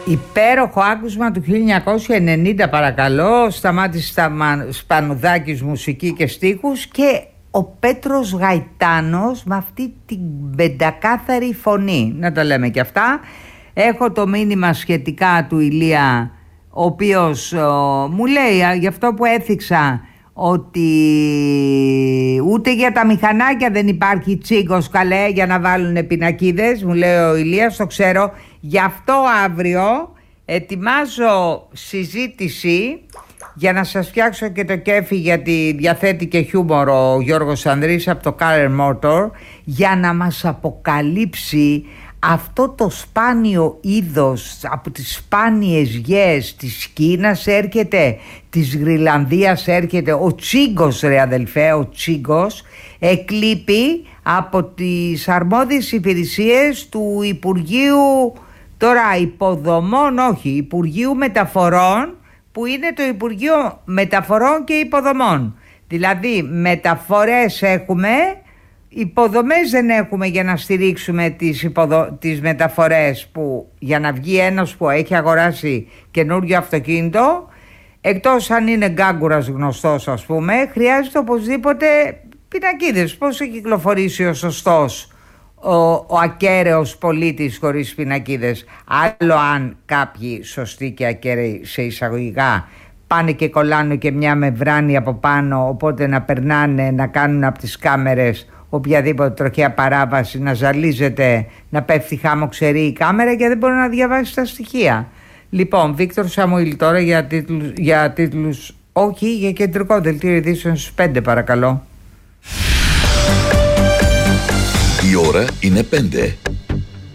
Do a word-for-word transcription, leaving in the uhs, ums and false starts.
Υπέροχο άκουσμα του χίλια εννιακόσια ενενήντα, παρακαλώ. Σταμάτης Σπανουδάκης, μουσική και στίχους, και ο Πέτρος Γαϊτάνος με αυτή την πεντακάθαρη φωνή. Να τα λέμε και αυτά. Έχω το μήνυμα σχετικά του Ηλία, ο οποίος ο, μου λέει γι' αυτό που έθιξα, ότι ούτε για τα μηχανάκια δεν υπάρχει τσίγκος, καλέ, για να βάλουν πινακίδες. Μου λέει ο Ηλίας, το ξέρω. Γι' αυτό αύριο ετοιμάζω συζήτηση για να σας φτιάξω και το κέφι, γιατί διαθέτει και χιούμορ ο Γιώργος Ανδρής από το Car Motor, για να μας αποκαλύψει αυτό το σπάνιο είδος, από τις σπάνιες γιές της Κίνας έρχεται, της Γρυλανδίας έρχεται, ο τσίγκος, ρε αδελφέ, ο τσίγκος εκλείπει από τις αρμόδιες υπηρεσίες του Υπουργείου, τώρα υποδομών, όχι, Υπουργείου Μεταφορών, που είναι το Υπουργείο Μεταφορών και Υποδομών. Δηλαδή μεταφορές έχουμε, υποδομές δεν έχουμε για να στηρίξουμε τις, υποδο... τις μεταφορές, που για να βγει ένας που έχει αγοράσει καινούργιο αυτοκίνητο, εκτός αν είναι γκάγκουρας γνωστός ας πούμε, χρειάζεται οπωσδήποτε πινακίδες. Πώς θα κυκλοφορήσει ο σωστός, ο, ο ακέραιος πολίτης χωρίς πινακίδες? Άλλο αν κάποιοι σωστοί και ακέραιοι σε εισαγωγικά πάνε και κολλάνε και μια μεμβράνη από πάνω, οπότε να περνάνε, να κάνουν από τις κάμερες οποιαδήποτε τροχαία παράβαση, να ζαλίζεται, να πέφτει χάμο ξερή η κάμερα και δεν μπορεί να διαβάσει τα στοιχεία. Λοιπόν, Βίκτορ Σαμουήλ τώρα για τίτλους, για τίτλους, όχι, για κεντρικό δελτίο ειδήσεων στους πέντε, παρακαλώ. Η ώρα είναι πέντε.